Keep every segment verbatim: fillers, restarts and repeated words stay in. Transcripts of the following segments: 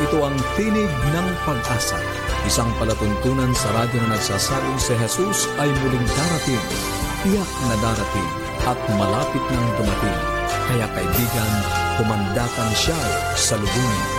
Ito ang Tinig ng Pag-asa, isang palatuntunan sa radyo na nagsasabing si Jesus ay muling darating, tiyak na darating at malapit nang dumating. Kaya kaibigan, humanda ka na siya sa lubungin.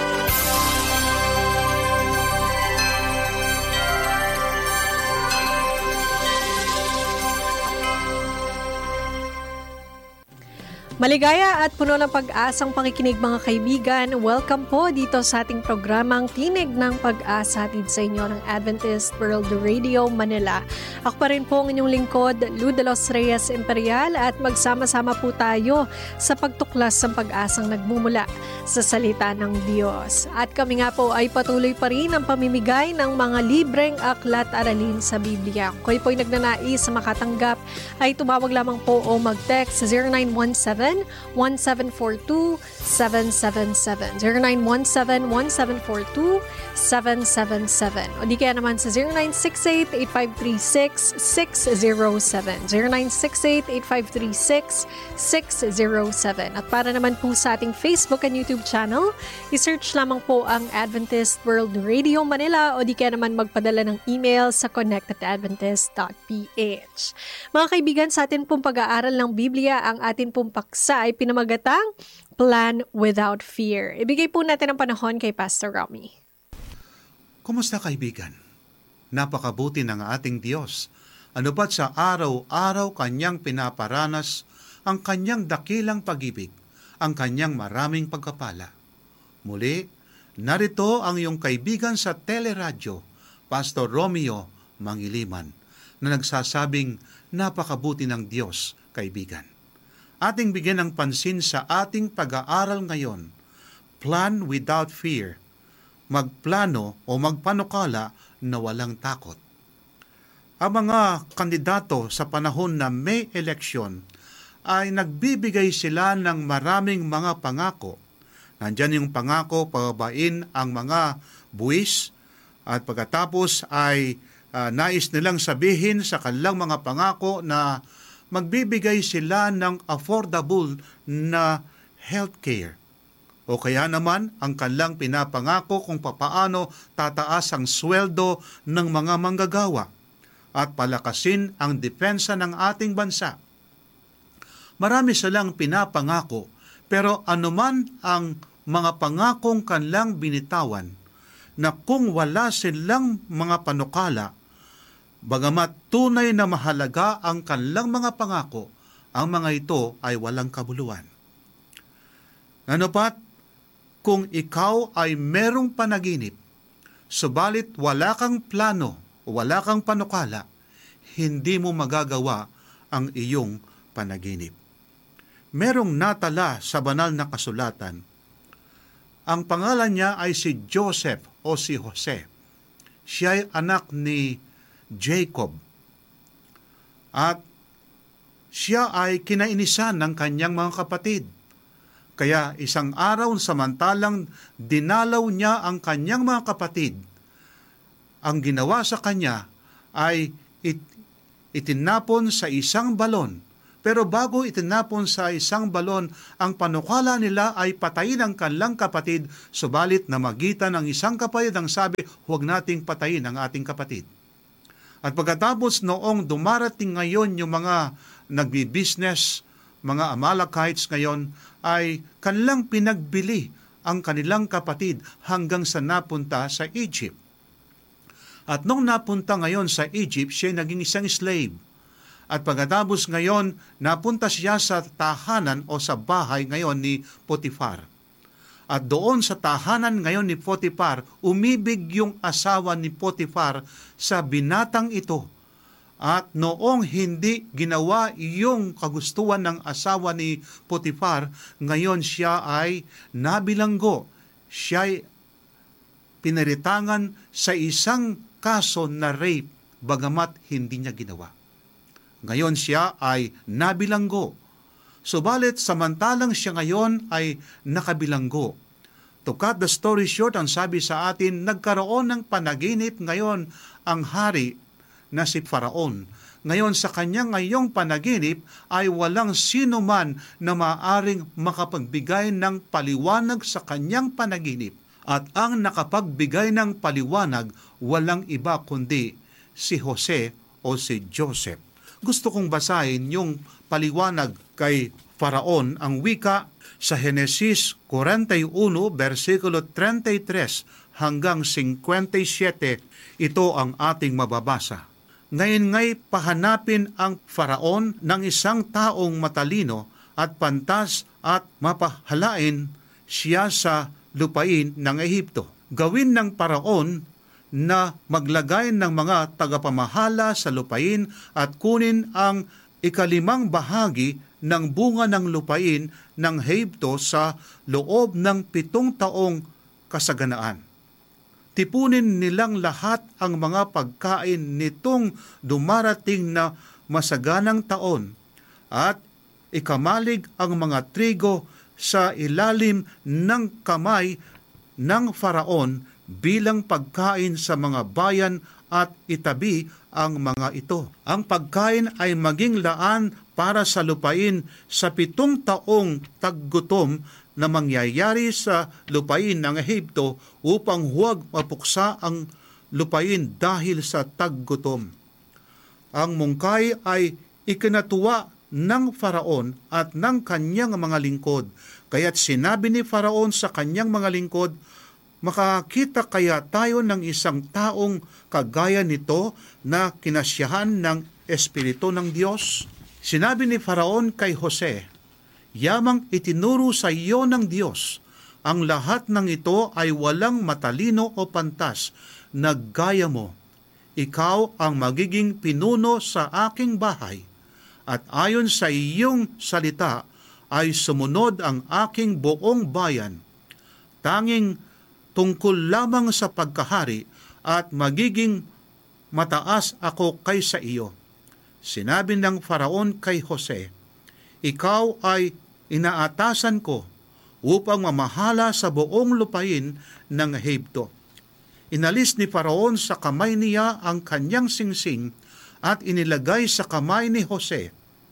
Maligaya at puno ng pag-asang pakikinig mga kaibigan. Welcome po dito sa ating programang Tinig ng Pag-asa, hatid sa inyo ng Adventist World Radio Manila. Ako pa rin po ang inyong lingkod, Lou de los Reyes Imperial, at magsama-sama po tayo sa pagtuklas ng pag-asang nagmumula sa salita ng Diyos. At kami nga po ay patuloy pa rin ang pamimigay ng mga libreng aklat aralin sa Biblia. Kung kayo po ay nagnanais sa makatanggap, ay tumawag lamang po o mag-text sa zero nine one seven, one seven four two, seven seven seven. zero nine one seven, one seven four two, seven seven seven. O di kaya naman sa zero nine six eight, eight five three six, six zero seven. zero nine six eight, eight five three six, six zero seven. At para naman po sa ating Facebook and YouTube channel, isearch lamang po ang Adventist World Radio Manila o di kaya naman magpadala ng email sa connect at adventist dot p h. Mga kaibigan, sa atin pong pag-aaral ng Biblia, ang atin pong paksa ay pinamagatang Plan Without Fear. Ibigay po natin ang panahon kay Pastor Romy. Kumusta kaibigan? Napakabuti ng ating Diyos. Ano ba't sa araw-araw Kanyang pinaparanas ang Kanyang dakilang pag-ibig, ang Kanyang maraming pagkapala. Muli, narito ang iyong kaibigan sa teleradyo, Pastor Romeo Mangiliman, na nagsasabing napakabuti ng Diyos, kaibigan. Ating bigyan ng pansin sa ating pag-aaral ngayon, Plan Without Fear, magplano o magpanukala na walang takot. Ang mga kandidato sa panahon na may eleksyon ay nagbibigay sila ng maraming mga pangako. Nandyan yung pangako, pababain ang mga buwis, at pagkatapos ay uh, nais nilang sabihin sa kanilang mga pangako na magbibigay sila ng affordable na healthcare. O kaya naman ang kanilang pinapangako kung papaano tataas ang sweldo ng mga manggagawa at palakasin ang depensa ng ating bansa. Marami silang pinapangako, pero anuman ang mga pangakong kanilang binitawan, na kung wala silang mga panukala, bagamat tunay na mahalaga ang kanilang mga pangako, ang mga ito ay walang kabuluhan. Ano pat, kung ikaw ay merong panaginip, subalit wala kang plano o wala kang panukala, hindi mo magagawa ang iyong panaginip. Merong natala sa banal na kasulatan. Ang pangalan niya ay si Joseph o si Jose. Siya ay anak ni Jacob. At siya ay kinainisan ng kanyang mga kapatid. Kaya isang araw samantalang dinalaw niya ang kanyang mga kapatid, ang ginawa sa kanya ay it, itinapon sa isang balon. Pero bago itinapon sa isang balon, ang panukala nila ay patayin ang kanilang kapatid, subalit na magitan ang isang kapatid ang sabi, huwag nating patayin ang ating kapatid. At pagkatapos noong dumarating ngayon yung mga nagbi-business, mga Amalekites ngayon, ay kanilang pinagbili ang kanilang kapatid hanggang sa napunta sa Egypt. At nung napunta ngayon sa Egypt, siya naging isang slave. At pagkatapos ngayon, napunta siya sa tahanan o sa bahay ngayon ni Potiphar. At doon sa tahanan ngayon ni Potiphar, umibig yung asawa ni Potiphar sa binatang ito. At noong hindi ginawa yung kagustuhan ng asawa ni Potiphar, ngayon siya ay nabilanggo. Siya ay pinaritangan sa isang kaso na rape, bagamat hindi niya ginawa. Ngayon siya ay nabilanggo. Subalit samantalang siya ngayon ay nakabilanggo. To cut the story short, ang sabi sa atin, nagkaroon ng panaginip ngayon ang hari na si Faraon. Ngayon sa kanyang ngayong panaginip ay walang sino man na maaring makapagbigay ng paliwanag sa kanyang panaginip. At ang nakapagbigay ng paliwanag walang iba kundi si Jose o si Joseph. Gusto kong basahin yung paliwanag kay Faraon, ang wika sa Henesis forty-one, versikulo thirty-three hanggang fifty-seven. Ito ang ating mababasa. Ngayon nga'y pahanapin ang Faraon ng isang taong matalino at pantas at mapahalain siya sa lupain ng Ehipto. Gawin ng Faraon na maglagay ng mga tagapamahala sa lupain at kunin ang ikalimang bahagi ng bunga ng lupain ng Ehipto sa loob ng pitong taong kasaganaan. Tipunin nilang lahat ang mga pagkain nitong dumarating na masaganang taon at ikamalig ang mga trigo sa ilalim ng kamay ng Faraon bilang pagkain sa mga bayan at itabi ang mga ito. Ang pagkain ay maging laan para sa lupain sa pitong taong taggutom na mangyayari sa lupain ng Ehipto upang huwag mapuksa ang lupain dahil sa taggutom. Ang mungkay ay ikinatuwa ng Faraon at ng kanyang mga lingkod. Kaya't sinabi ni Faraon sa kanyang mga lingkod, makakita kaya tayo ng isang taong kagaya nito na kinasyahan ng Espiritu ng Diyos? Sinabi ni Faraon kay Jose, yamang itinuro sa iyo ng Diyos, ang lahat ng ito ay walang matalino o pantas na gaya mo. Ikaw ang magiging pinuno sa aking bahay, at ayon sa iyong salita ay sumunod ang aking buong bayan. Tanging tungkol lamang sa pagkahari at magiging mataas ako kaysa iyo. Sinabi ng Faraon kay Jose, ikaw ay inaatasan ko upang mamahala sa buong lupain ng Ehipto. Inalis ni Faraon sa kamay niya ang kanyang singsing at inilagay sa kamay ni Jose.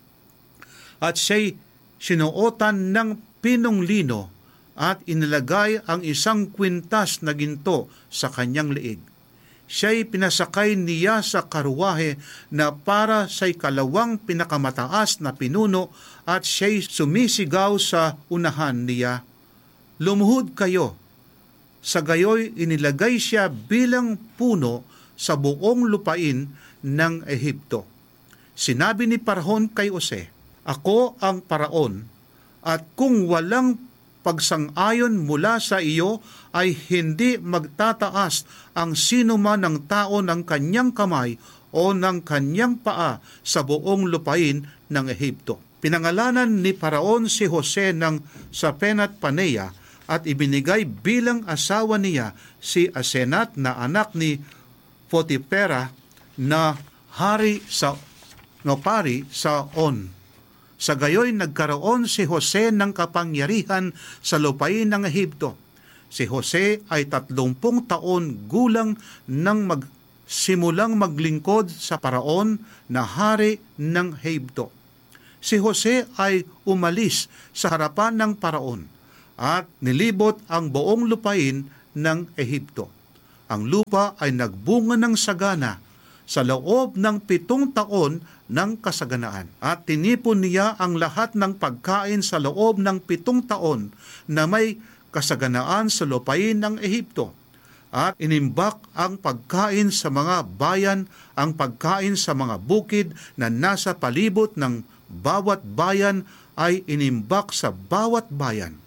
At siya'y sinuotan ng pinong lino at inilagay ang isang kwintas na ginto sa kanyang liig. Siya'y pinasakay niya sa karuwahe na para sa ikalawang pinakamataas na pinuno at siya'y sumisigaw sa unahan niya, lumuhod kayo. Sa gayoy inilagay siya bilang puno sa buong lupain ng Ehipto. Sinabi ni Faraon kay Jose, ako ang Paraon, at kung walang pagsang-ayon mula sa iyo ay hindi magtataas ang sino man ng tao ng kanyang kamay o ng kanyang paa sa buong lupain ng Ehipto. Pinangalanan ni Faraon si Jose ng Sapenat Paneah at ibinigay bilang asawa niya si Asenat na anak ni Potifera na hari sa nopari sa On. Sa gayoy nagkaroon si Jose ng kapangyarihan sa lupain ng Ehipto. Si Jose ay tatlumpung taon gulang nang magsimulang maglingkod sa Paraon na hari ng Ehipto. Si Jose ay umalis sa harapan ng Paraon at nilibot ang buong lupain ng Ehipto. Ang lupa ay nagbunga ng sagana sa loob ng pitong taon ng kasaganaan. At tinipon niya ang lahat ng pagkain sa loob ng pitong taon na may kasaganaan sa lupain ng Ehipto. At inimbak ang pagkain sa mga bayan, ang pagkain sa mga bukid na nasa palibot ng bawat bayan ay inimbak sa bawat bayan.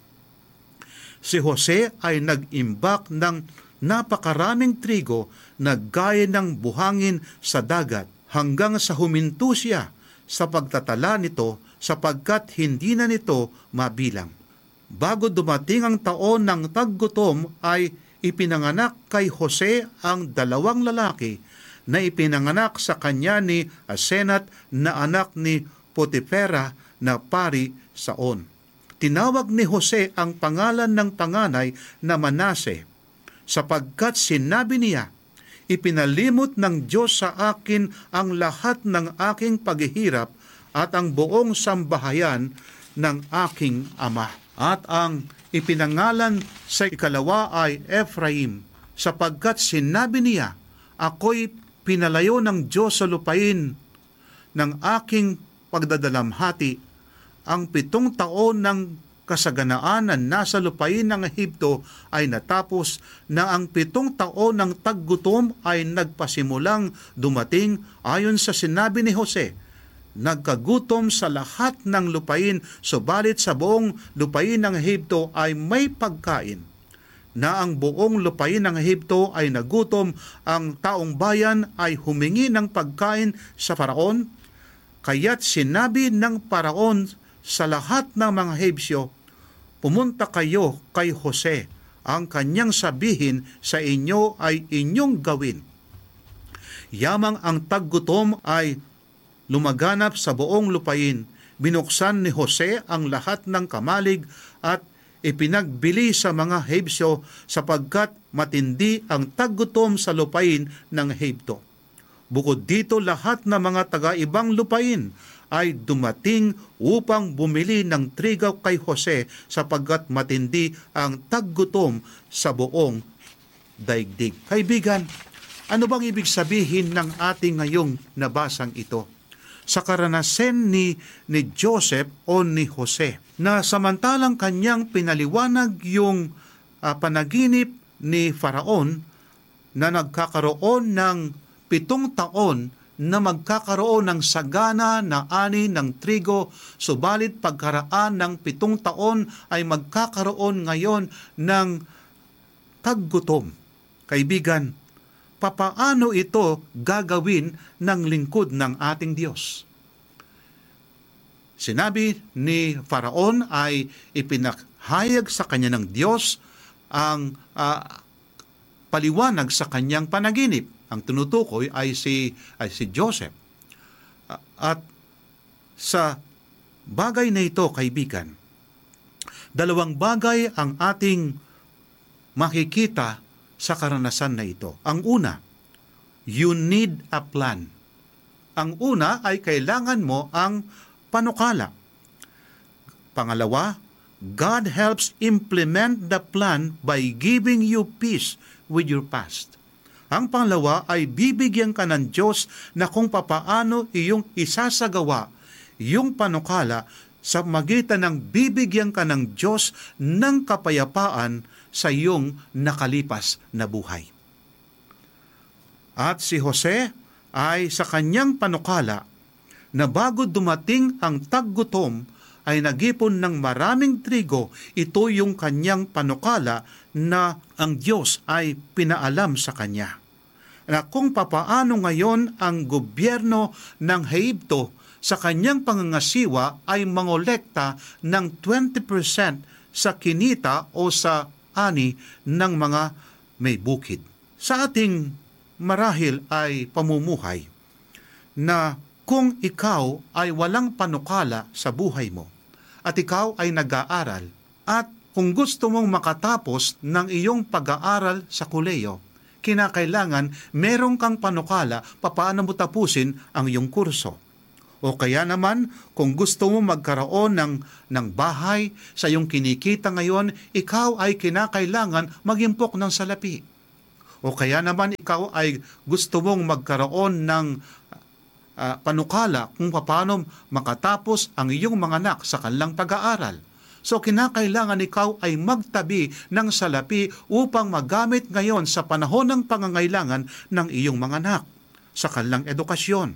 Si Jose ay nag-imbak ng napakaraming trigo na gaya ng buhangin sa dagat hanggang sa huminto siya sa pagtatala nito sapagkat hindi na nito mabilang. Bago dumating ang taon ng taggutom ay ipinanganak kay Jose ang dalawang lalaki na ipinanganak sa kanya ni Asenat na anak ni Potifera na pari sa On. Tinawag ni Jose ang pangalan ng panganay na Manase sapagkat sinabi niya, ipinalimot ng Diyos sa akin ang lahat ng aking paghihirap at ang buong sambahayan ng aking ama. At ang ipinangalan sa ikalawa ay Ephraim, sapagkat sinabi niya, ako'y pinalayo ng Diyos sa lupain ng aking pagdadalamhati. Ang pitong taon ng kasaganaan na nasa lupain ng Ehipto ay natapos na ang pitong taon ng taggutom ay nagpasimulang dumating ayon sa sinabi ni Jose. Nagkagutom sa lahat ng lupain, subalit sa buong lupain ng Ehipto ay may pagkain. Na ang buong lupain ng Ehipto ay nagutom, ang taong bayan ay humingi ng pagkain sa Paraon, kaya't sinabi ng Paraon sa lahat ng mga Hebsyo, pumunta kayo kay Jose, ang kanyang sabihin sa inyo ay inyong gawin. Yamang ang taggutom ay lumaganap sa buong lupain, binuksan ni Jose ang lahat ng kamalig at ipinagbili sa mga Hebsyo sapagkat matindi ang taggutom sa lupain ng Ehipto. Bukod dito, lahat ng mga taga-ibang lupain ay dumating upang bumili ng trigo kay Jose sapagkat matindi ang taggutom sa buong daigdig. Kaibigan, ano bang ibig sabihin ng ating ngayong nabasang ito? Sa karanasan ni, ni Joseph o ni Jose, na samantalang kanyang pinaliwanag yung uh, panaginip ni Faraon na nagkakaroon ng pitong taon na magkakaroon ng sagana na ani ng trigo, subalit pagkaraan ng pitong taon ay magkakaroon ngayon ng taggutom. Kaibigan, papaano ito gagawin ng lingkod ng ating Diyos? Sinabi ni Faraon ay ipinahayag sa kanya ng Diyos ang uh, paliwanag sa kanyang panaginip. Ang tinutukoy ay si, ay si Joseph. At sa bagay na ito, kaibigan, dalawang bagay ang ating makikita sa karanasan na ito. Ang una, you need a plan. Ang una ay kailangan mo ang panukala. Pangalawa, God helps implement the plan by giving you peace with your past. Ang pangalawa ay bibigyan ka ng Diyos na kung papaano iyong isasagawa yung panukala sa magitan ng bibigyan ka ng Diyos ng kapayapaan sa iyong nakalipas na buhay. At si Jose ay sa kanyang panukala na bago dumating ang taggutom ay nagipon ng maraming trigo. Ito yung kanyang panukala na ang Diyos ay pinaalam sa kanya. Na kung papaano ngayon ang gobyerno ng Ehipto sa kanyang pangangasiwa ay mangolekta ng twenty percent sa kinita o sa ani ng mga may bukid. Sa ating marahil ay pamumuhay na kung ikaw ay walang panukala sa buhay mo at ikaw ay nag-aaral at kung gusto mong makatapos ng iyong pag-aaral sa kolehiyo, kinakailangan meron kang panukala papaano mo tapusin ang iyong kurso. O kaya naman, kung gusto mo magkaroon ng, ng bahay sa iyong kinikita ngayon, ikaw ay kinakailangan magimpok ng salapi. O kaya naman, ikaw ay gusto mong magkaroon ng uh, panukala kung paano makatapos ang iyong mga anak sa kanilang pag-aaral. So kinakailangan ikaw ay magtabi ng salapi upang magamit ngayon sa panahon ng pangangailangan ng iyong mga anak sa kanilang edukasyon.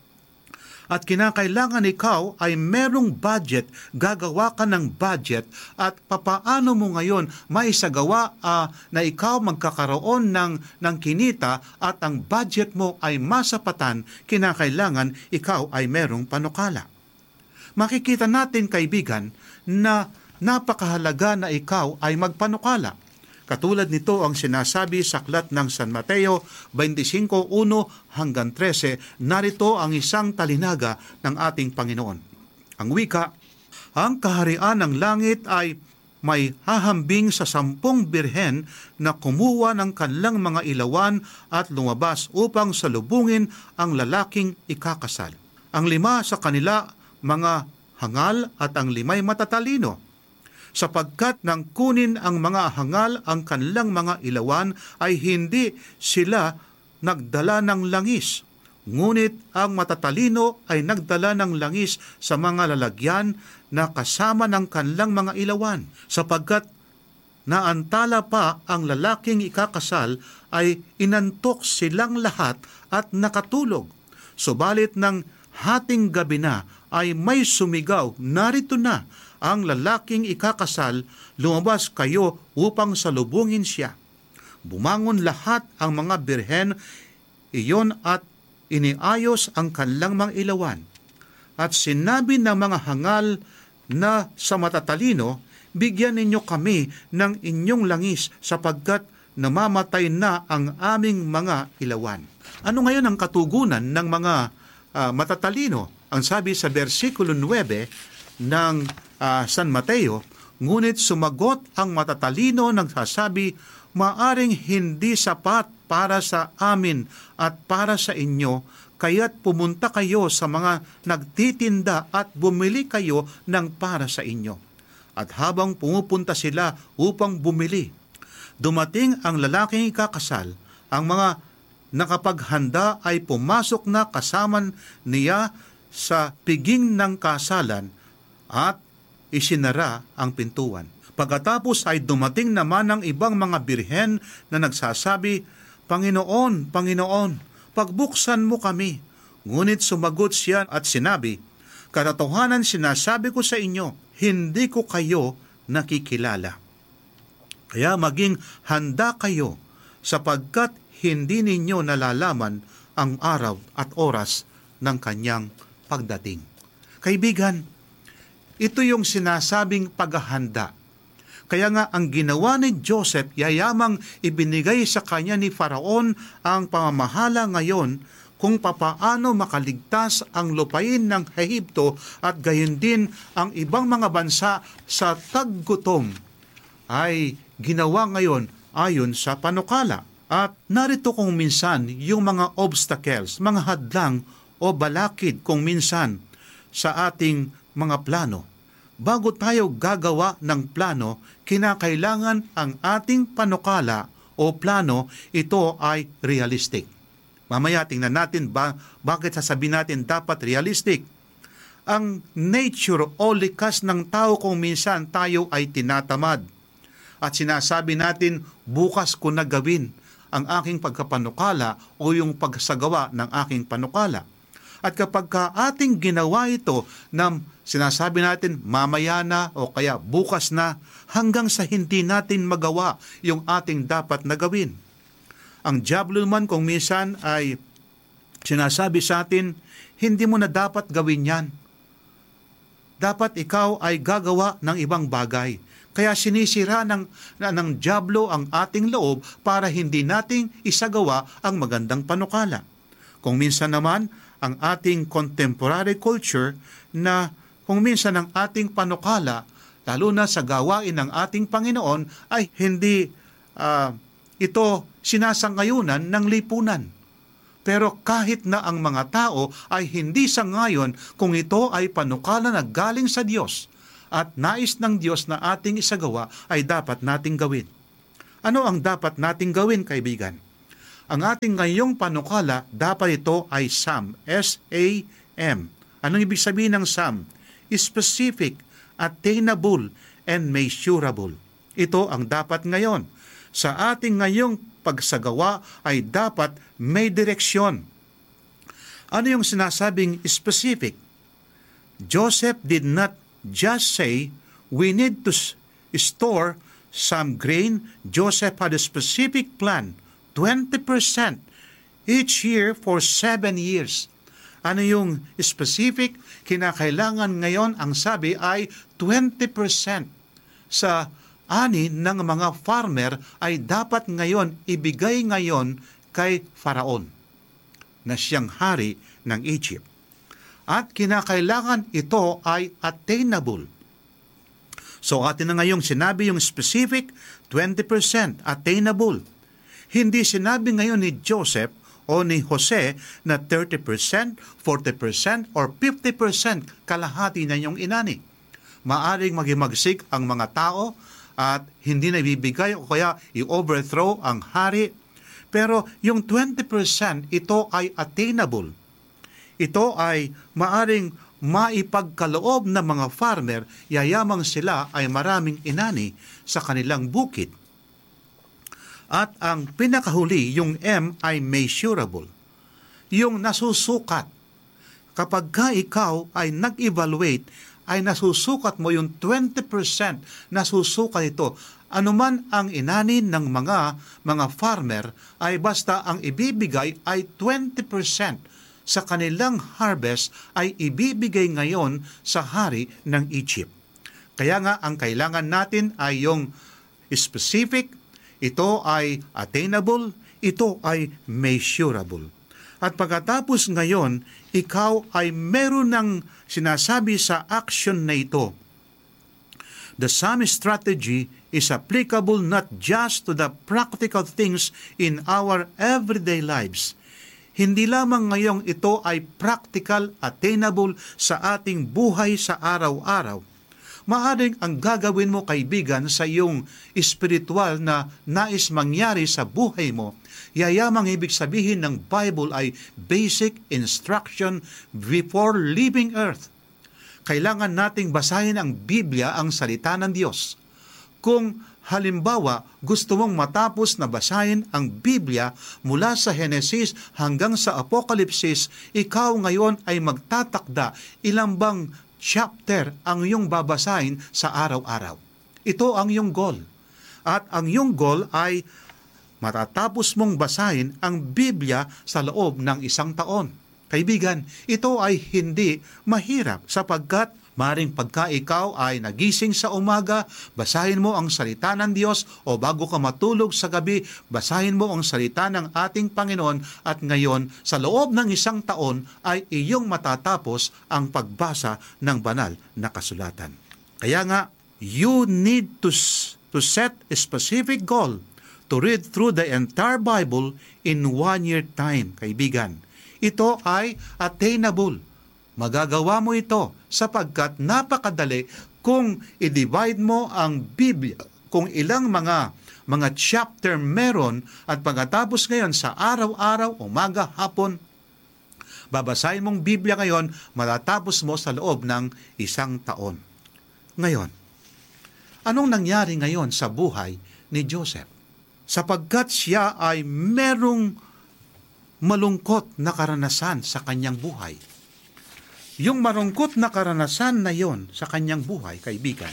At kinakailangan ikaw ay merong budget, gagawa ka ng budget at papaano mo ngayon maisagawa uh, na ikaw magkakaroon ng, ng kinita at ang budget mo ay masapatan, kinakailangan ikaw ay merong panukala. Makikita natin, kaibigan, na napakahalaga na ikaw ay magpanukala. Katulad nito ang sinasabi sa aklat ng San Mateo twenty-five one hanggang thirteen, narito ang isang talinaga ng ating Panginoon. Ang wika, ang kaharian ng langit ay may hahambing sa sampung birhen na kumuha ng kanilang mga ilawan at lumabas upang salubungin ang lalaking ikakasal. Ang lima sa kanila mga hangal at ang limay matatalino. sapagkat nang kunin ang mga hangal ang kanilang mga ilawan ay hindi sila nagdala ng langis. Ngunit ang matatalino ay nagdala ng langis sa mga lalagyan na kasama ng kanilang mga ilawan, sapagkat naantala pa ang lalaking ikakasal ay inantok silang lahat at nakatulog. Subalit ng hating gabi na ay may sumigaw, narito na ang lalaking ikakasal, lumabas kayo upang salubungin siya. Bumangon lahat ang mga birhen iyon at iniayos ang kanilang mga ilawan. At sinabi ng mga hangal na sa matatalino, bigyan ninyo kami ng inyong langis sapagkat namamatay na ang aming mga ilawan. Ano ngayon ang katugunan ng mga uh, matatalino? Ang sabi sa versikulo nine ng uh, San Mateo, ngunit sumagot ang matatalino nagsasabi, maaring hindi sapat para sa amin at para sa inyo, kaya't pumunta kayo sa mga nagtitinda at bumili kayo ng para sa inyo. At habang pumupunta sila upang bumili, dumating ang lalaking ikakasal. Ang mga nakapaghanda ay pumasok na kasama niya sa piging ng kasalan at isinara ang pintuan. Pagkatapos ay dumating naman ang ibang mga birhen na nagsasabi, Panginoon, Panginoon, pagbuksan mo kami. Ngunit sumagot siya at sinabi, katotohanan sinasabi ko sa inyo, hindi ko kayo nakikilala. Kaya maging handa kayo sapagkat hindi ninyo nalalaman ang araw at oras ng kanyang pagdating. Kaibigan, ito yung sinasabing paghahanda. Kaya nga ang ginawa ni Joseph, yayamang ibinigay sa kanya ni Faraon ang pamamahala ngayon kung papaano makaligtas ang lupain ng Ehipto at gayon din ang ibang mga bansa sa taggutom ay ginawa ngayon ayon sa panukala. At narito kung minsan yung mga obstacles, mga hadlang o balakid kung minsan sa ating mga plano. Bago tayo gagawa ng plano, kinakailangan ang ating panukala o plano, ito ay realistic. Mamaya tingnan natin ba, bakit sasabihin natin dapat realistic. Ang nature o likas ng tao kung minsan tayo ay tinatamad. At sinasabi natin, bukas ko na gawin ang aking pagkapanukala o yung pagsagawa ng aking panukala. At kapag ka ating ginawa ito na sinasabi natin mamaya na o kaya bukas na, hanggang sa hindi natin magawa yung ating dapat na gawin. Ang diablo naman kung minsan ay sinasabi sa atin, hindi mo na dapat gawin yan. Dapat ikaw ay gagawa ng ibang bagay. Kaya sinisira ng, na, ng diablo ang ating loob para hindi nating isagawa ang magandang panukala. Kung minsan naman, ang ating contemporary culture na kung minsan ang ating panukala, lalo na sa gawain ng ating Panginoon, ay hindi uh, ito sinasangayunan ng lipunan. Pero kahit na ang mga tao ay hindi sangayon kung ito ay panukala na galing sa Diyos at nais ng Diyos na ating isagawa, ay dapat nating gawin. Ano ang dapat nating gawin, kaibigan? Ang ating ngayong panukala, dapat ito ay S A M. S A M. Anong ibig sabihin ng S A M? Specific, attainable, and measurable. Ito ang dapat ngayon. Sa ating ngayong pagsagawa ay dapat may direksyon. Ano yung sinasabing specific? Joseph did not just say, we need to store some grain. Joseph had a specific plan, twenty percent each year for seven years. Ano yung specific? Kinakailangan ngayon, ang sabi ay twenty percent sa ani ng mga farmer ay dapat ngayon ibigay ngayon kay Faraon na siyang hari ng Egypt. At kinakailangan ito ay attainable. So atin na ngayong sinabi yung specific, twenty percent attainable. Hindi sinabi ngayon ni Joseph o ni Jose na thirty percent, forty percent, or fifty percent kalahati na yung inani. maaring magimagsik ang mga tao at hindi na ibibigay o kaya i-overthrow ang hari. Pero yung twenty percent, ito ay attainable. Ito ay maaring maipagkaloob ng mga farmer, yayamang sila ay maraming inani sa kanilang bukid. At ang pinakahuli, yung M ay measurable. Yung nasusukat. Kapag ka ikaw ay nag-evaluate, ay nasusukat mo yung twenty percent, nasusukat ito. Anuman ang inanin ng mga mga farmer, ay basta ang ibibigay ay twenty percent sa kanilang harvest ay ibibigay ngayon sa hari ng Egypt. Kaya nga ang kailangan natin ay yung specific, ito ay attainable, ito ay measurable. At pagkatapos ngayon, ikaw ay meron ng sinasabi sa action na ito. The same strategy is applicable not just to the practical things in our everyday lives. Hindi lamang ngayong ito ay practical, attainable sa ating buhay sa araw-araw. Maaring ang gagawin mo, kaibigan, sa iyong espiritual na nais mangyari sa buhay mo, yayamang ibig sabihin ng Bible ay basic instruction before leaving earth. Kailangan nating basahin ang Biblia, ang salita ng Diyos. Kung halimbawa gusto mong matapos na basahin ang Biblia mula sa Genesis hanggang sa Apokalipsis, ikaw ngayon ay magtatakda ilang bang chapter ang iyong babasahin sa araw-araw. Ito ang iyong goal. At ang iyong goal ay matatapos mong basahin ang Biblia sa loob ng isang taon. Kaibigan, ito ay hindi mahirap sapagkat maring pagka ikaw ay nagising sa umaga, basahin mo ang salita ng Diyos, o bago ka matulog sa gabi, basahin mo ang salita ng ating Panginoon, at ngayon sa loob ng isang taon ay iyong matatapos ang pagbasa ng banal na kasulatan. Kaya nga, you need to, to set a specific goal to read through the entire Bible in one year time, kaibigan. Ito ay attainable. Magagawa mo ito sapagkat napakadali kung i-divide mo ang Biblia, kung ilang mga mga chapter meron, at pagkatapos ngayon sa araw-araw, umaga, hapon, babasahin mong Biblia ngayon, matatapos mo sa loob ng isang taon. Ngayon, anong nangyari ngayon sa buhay ni Joseph? Sapagkat siya ay merong malungkot na karanasan sa kanyang buhay. Yung malungkot na karanasan na yon sa kanyang buhay, kaibigan,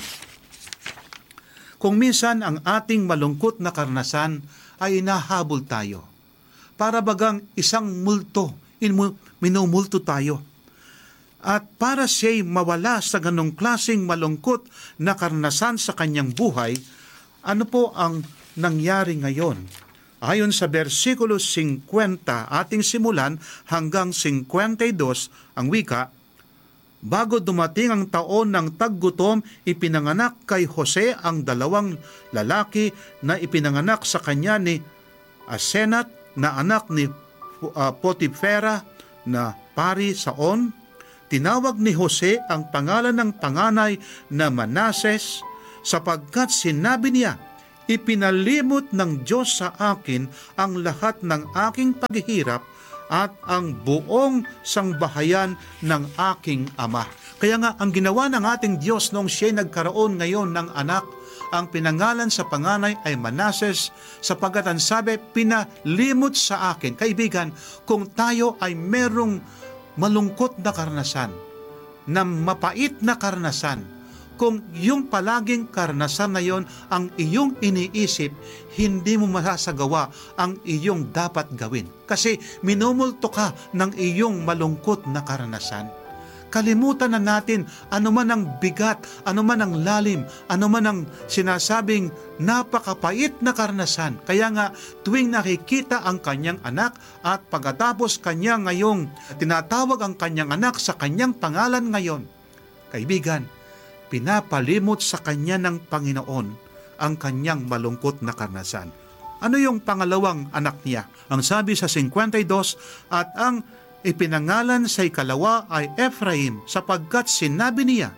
kung minsan ang ating malungkot na karanasan ay inahabol tayo, para bagang isang multo, minumulto tayo. At para siya'y mawala sa ganong klaseng malungkot na karanasan sa kanyang buhay, ano po ang nangyari ngayon? Ayon sa versikulo fifty, ating simulan hanggang fifty-two, ang wika, bago dumating ang taon ng taggutom, ipinanganak kay Jose ang dalawang lalaki na ipinanganak sa kanya ni Asenat na anak ni uh, Potifera na pari sa On. Tinawag ni Jose ang pangalan ng panganay na Manases sapagkat sinabi niya, ipinalimot ng Diyos sa akin ang lahat ng aking paghihirap at ang buong sangbahayan ng aking ama. Kaya nga, ang ginawa ng ating Diyos noong siya'y nagkaroon ngayon ng anak, ang pinangalan sa panganay ay Manases, sapagkat ang sabi, pinalimot sa akin. Kaibigan, kung tayo ay merong malungkot na karanasan, na mapait na karanasan, kung yung palaging karanasan na yon ang iyong iniisip, hindi mo masasagawa ang iyong dapat gawin. Kasi minumulto ka ng iyong malungkot na karanasan. Kalimutan na natin anuman ang bigat, anuman ang lalim, anuman ang sinasabing napakapait na karanasan. Kaya nga, tuwing nakikita ang kanyang anak at pagkatapos kanya ngayong tinatawag ang kanyang anak sa kanyang pangalan ngayon, kaibigan, pinapalimot sa kanya ng Panginoon ang kanyang malungkot na karanasan. Ano yung pangalawang anak niya? Ang sabi sa fifty-two, at ang ipinangalan sa ikalawa ay Ephraim, sapagkat sinabi niya,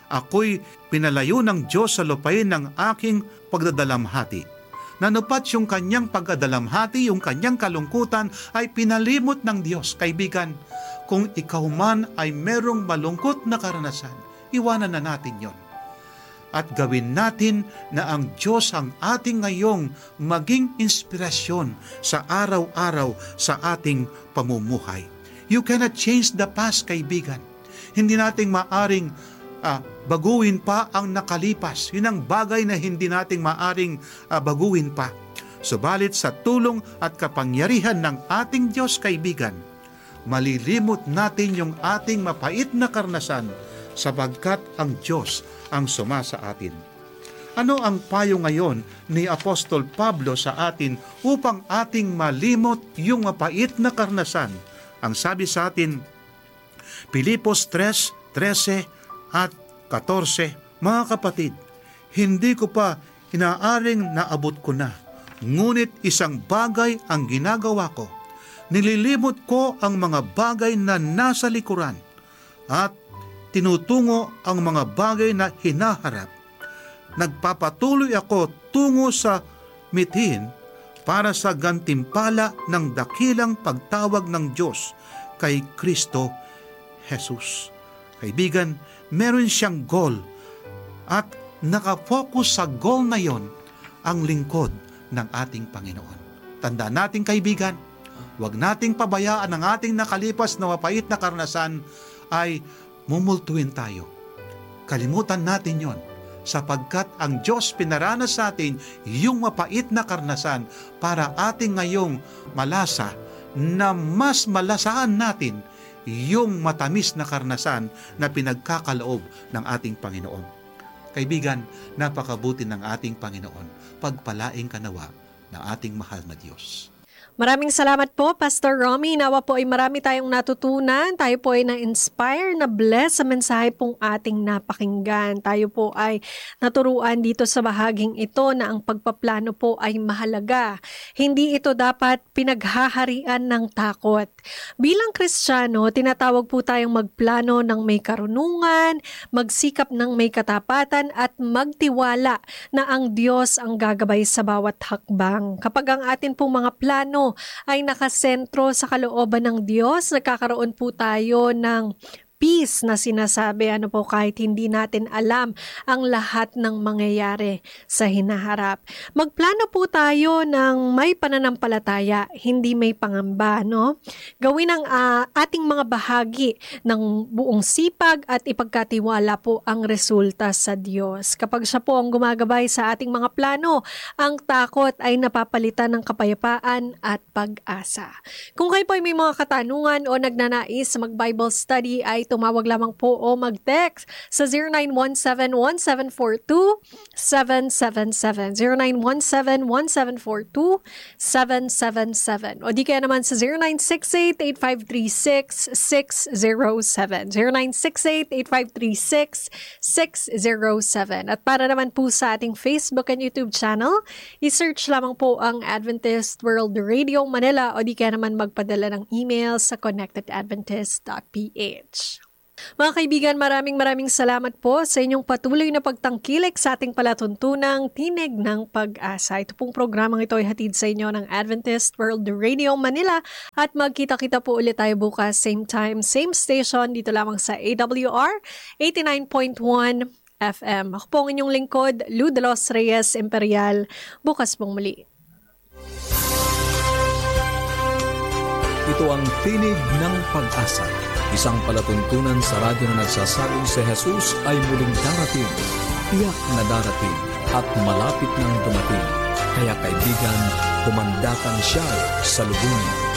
Ako'y pinalayo ng Diyos sa lupain ng aking pagdadalamhati. Nanupat yung kanyang pagdadalamhati, yung kanyang kalungkutan ay pinalimot ng Diyos. Kaibigan, kung ikaw man ay merong malungkot na karanasan, iwanan na natin yon. At gawin natin na ang Diyos ang ating ngayong maging inspirasyon sa araw-araw sa ating pamumuhay. You cannot change the past, kaibigan. Hindi nating maaring uh, baguhin pa ang nakalipas. Yun ang bagay na hindi nating maaring uh, baguhin pa. Subalit sa tulong at kapangyarihan ng ating Diyos, kaibigan, malilimot natin yung ating mapait na karanasan sapagkat ang Diyos ang sumasa atin. Ano ang payo ngayon ni Apostol Pablo sa atin upang ating malimot yung mapait na karanasan? Ang sabi sa atin, Pilipos three, thirteen at fourteen, mga kapatid, hindi ko pa inaaring naabot ko na, ngunit isang bagay ang ginagawa ko. Nililimot ko ang mga bagay na nasa likuran at tinutungo ang mga bagay na hinaharap. Nagpapatuloy ako tungo sa mithin para sa gantimpala ng dakilang pagtawag ng Diyos kay Kristo Jesus. Kaibigan, meron siyang goal at nakafocus sa goal na yon ang lingkod ng ating Panginoon. Tandaan natin, kaibigan, huwag nating pabayaan ang ating nakalipas na mapait na karanasan ay mumultuin tayo. Kalimutan natin yon sapagkat ang Diyos pinaranas sa atin yung mapait na karanasan para ating ngayong malasa na mas malasaan natin yung matamis na karanasan na pinagkakaloob ng ating Panginoon. Kaibigan, napakabuti ng ating Panginoon. Pagpalaing kanawa ng ating mahal na Diyos. Maraming salamat po, Pastor Romy. Nawa po ay marami tayong natutunan. Tayo po ay na-inspire, na-bless sa mensahe pong ating napakinggan. Tayo po ay naturuan dito sa bahaging ito na ang pagpaplano po ay mahalaga. Hindi ito dapat pinaghaharian ng takot. Bilang Kristiyano, tinatawag po tayong magplano ng may karunungan, magsikap ng may katapatan at magtiwala na ang Diyos ang gagabay sa bawat hakbang. Kapag ang atin pong mga plano ay nakasentro sa kalooban ng Diyos, nagkakaroon po tayo ng peace na sinasabi, ano po, kahit hindi natin alam ang lahat ng mangyayari sa hinaharap. Magplano po tayo ng may pananampalataya, hindi may pangamba, no? Gawin ang uh, ating mga bahagi ng buong sipag at ipagkatiwala po ang resulta sa Diyos. Kapag siya po ang gumagabay sa ating mga plano, ang takot ay napapalitan ng kapayapaan at pag-asa. Kung kayo po ay may mga katanungan o nagnanais sa mag-Bible study, ay tumawag lamang po o mag-text sa zero nine one seven, one seven four two, seven seven seven. zero nine one seven, one seven four two, seven seven seven. O di kaya naman sa zero nine six eight, eight five three six, six zero seven. zero nine six eight, eight five three six, six zero seven. At para naman po sa ating Facebook and YouTube channel, i-search lamang po ang Adventist World Radio Manila o di kaya naman magpadala ng email sa connected adventist dot p h. Mga kaibigan, maraming maraming salamat po sa inyong patuloy na pagtangkilik sa ating palatuntunang Tinig ng Pag-asa. Ito pong programang ito ay hatid sa inyo ng Adventist World Radio Manila at magkita-kita po ulit tayo bukas, same time, same station, dito lamang sa A W R eighty-nine point one F M. Ako po ang inyong lingkod, Lou de los Reyes Imperial. Bukas pong muli. Ito ang Tinig ng Pag-asa, isang palatuntunan sa radyo na nagsasabing si Jesus ay muling darating, tiyak na darating at malapit nang dumating. Kaya kaibigan, pumandakan siya sa lubungin.